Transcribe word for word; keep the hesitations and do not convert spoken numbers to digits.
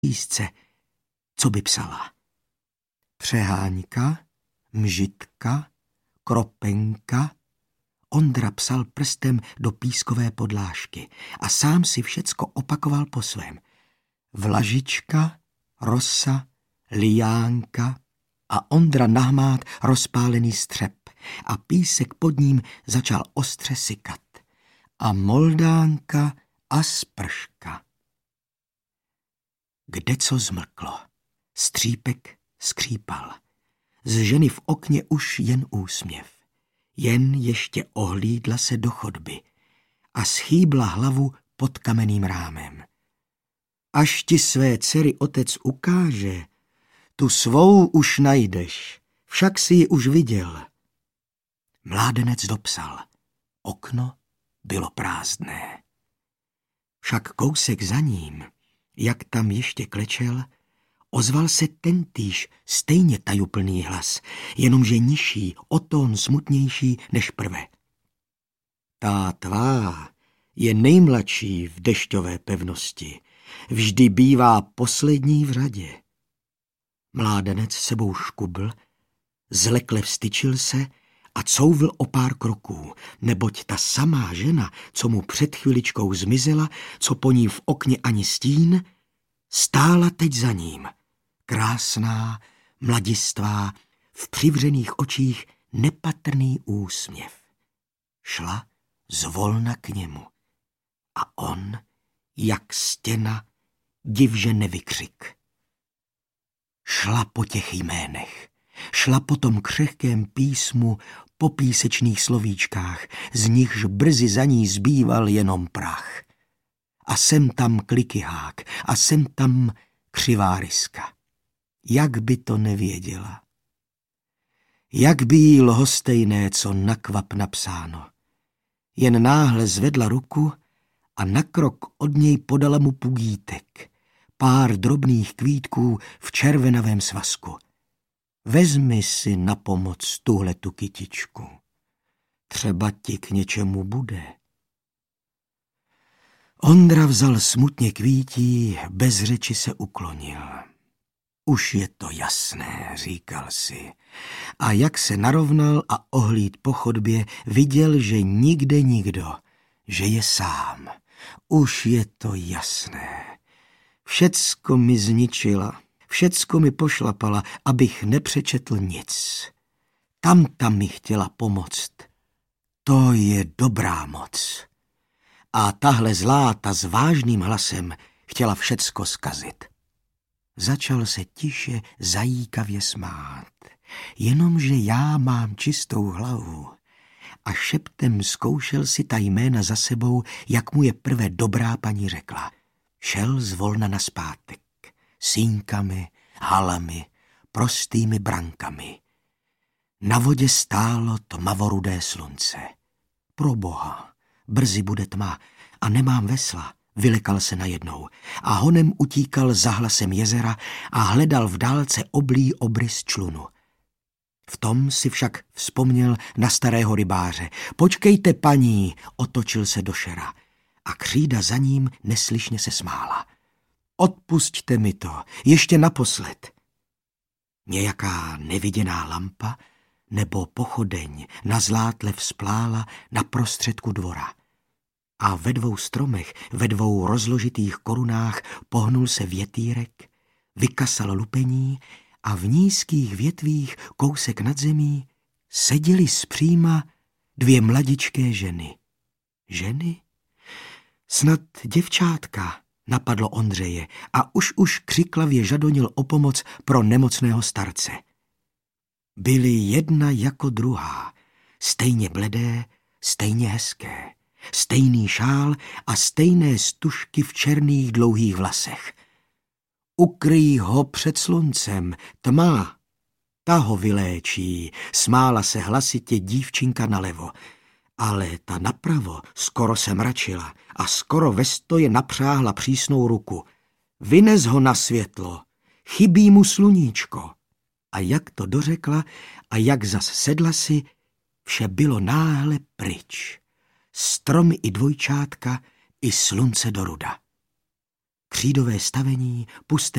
písce, co by psala. Přehánka, mžitka, kropenka. Ondra psal prstem do pískové podlážky a sám si všecko opakoval po svém. Vlažička, rosa, liánka a Ondra nahmát rozpálený střep a písek pod ním začal ostře sykat. A moldánka a sprška. Kde co zmlklo. Střípek skřípal. Z ženy v okně už jen úsměv. Jen ještě ohlídla se do chodby a schýbla hlavu pod kamenným rámem. Až ti své dcery otec ukáže, tu svou už najdeš, však si ji už viděl. Mládenec dopsal. Okno bylo prázdné. Však kousek za ním, jak tam ještě klečel, ozval se tentýž stejně tajuplný hlas, jenomže nižší, o tón smutnější než prve. Ta tvá je nejmladší v dešťové pevnosti, vždy bývá poslední v řadě. Mládenec sebou škubl, zlekle vstyčil se a couvl o pár kroků, neboť ta samá žena, co mu před chviličkou zmizela, co po ní v okně ani stín, stála teď za ním. Krásná, mladistvá, v přivřených očích nepatrný úsměv. Šla zvolna k němu a on, jak stěna, divže nevykřik. Šla po těch jménech, šla po tom křehkém písmu, po písečných slovíčkách, z nichž brzy za ní zbýval jenom prach. A sem tam klikyhák, a sem tam křivá ryska. Jak by to nevěděla? Jak by jí lhostejné, co na kvap napsáno? Jen náhle zvedla ruku a na krok od něj podala mu pugítek, pár drobných kvítků v červenavém svazku. Vezmi si na pomoc tuhle tu kytičku. Třeba ti k něčemu bude. Ondra vzal smutně kvítí, bez řeči se uklonil. Už je to jasné, říkal si. A jak se narovnal a ohlíd po chodbě, viděl, že nikde nikdo, že je sám. Už je to jasné. Všecko mi zničila, všecko mi pošlapala, abych nepřečetl nic. Tam tam mi chtěla pomoct. To je dobrá moc. A tahle zlá, ta s vážným hlasem chtěla všecko zkazit. Začal se tiše zajíkavě smát, jenomže já mám čistou hlavu. A šeptem zkoušel si ta jména za sebou, jak mu je prve dobrá paní řekla. Šel zvolna naspátek, síňkami, halami, prostými brankami. Na vodě stálo tmavorudé slunce. Proboha, brzy bude tma a nemám vesla, vylekal se najednou a honem utíkal za hlasem jezera a hledal v dálce oblý obrys člunu. V tom si však vzpomněl na starého rybáře. Počkejte, paní, otočil se do šera a křída za ním neslyšně se smála. Odpusťte mi to, ještě naposled. Nějaká neviděná lampa nebo pochodeň na zlátle vzplála na prostředku dvora. A ve dvou stromech, ve dvou rozložitých korunách pohnul se větýrek, vykasal lupení a v nízkých větvích kousek nad zemí seděly zpříma dvě mladičké ženy. Ženy? Snad děvčátka, napadlo Ondřeje a už už křiklavě žadonil o pomoc pro nemocného starce. Byly jedna jako druhá, stejně bledé, stejně hezké, stejný šál a stejné stužky v černých dlouhých vlasech. Ukryj ho před sluncem, tma, ta ho vyléčí, smála se hlasitě dívčinka nalevo, ale ta napravo skoro se mračila a skoro ve stoje napřáhla přísnou ruku. Vynes ho na světlo, chybí mu sluníčko. A jak to dořekla a jak zas sedla si, vše bylo náhle pryč. Stromy i dvojčátka, i slunce do ruda. Křídové stavení, pusté